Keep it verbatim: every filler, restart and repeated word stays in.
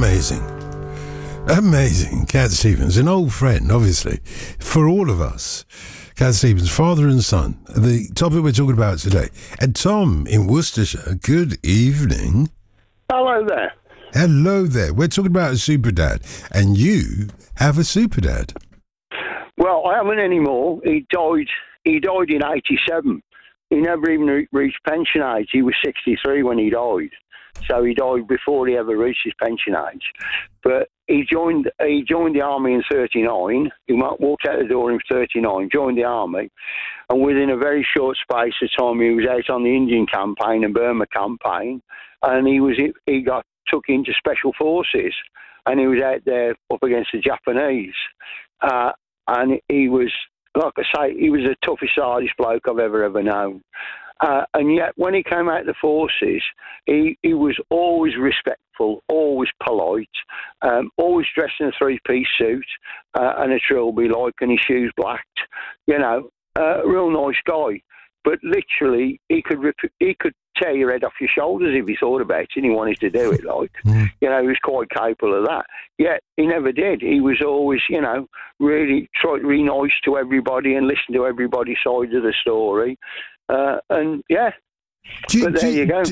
Amazing. Amazing. Cat Stevens, an old friend, obviously, for all of us. Cat Stevens, father and son, the topic we're talking about today. And Tom in Worcestershire, good evening. Hello there. Hello there. We're talking about a super dad, and you have a super dad. Well, I haven't anymore. He died. He died in eighty-seven. He never even re- reached pension age. He was sixty-three when he died, so he died before he ever reached his pension age. But he joined. He joined the army in thirty-nine. He walked out the door in thirty-nine. Joined the army, and within a very short space of time, he was out on the Indian campaign and Burma campaign, and he was he got took into special forces, and he was out there up against the Japanese. Uh, And he was, like I say, he was the toughest, hardest bloke I've ever, ever known. Uh, and yet, when he came out of the forces, he, he was always respectful, always polite, um, always dressed in a three-piece suit uh, and a trilby, like, and his shoes blacked. You know, uh, a real nice guy. But literally, he could rip, he could tear your head off your shoulders if he thought about it and he wanted to do it, like. Mm. You know, he was quite capable of that. Yet, he never did. He was always, you know, really tried to be nice to everybody and listen to everybody's side of the story. Uh, and, yeah, do, but there do, you go. Do,